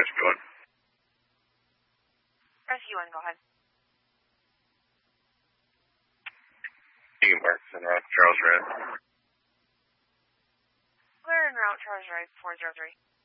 Rescue 1. Rescue 1, go ahead. Egan Parks en route Charles Red. Clear en route Charles Red 403.